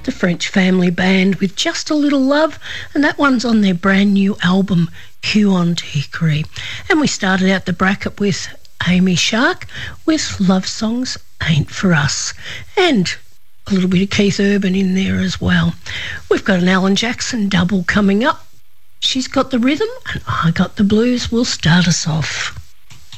the French Family Band with Just a Little Love, and that one's on their brand new album, Hue on Hickory. And we started out the bracket with Amy Shark with Love Songs Ain't For Us, and a little bit of Keith Urban in there as well. We've got an Alan Jackson double coming up. She's got the rhythm and I got the blues. Will start us off.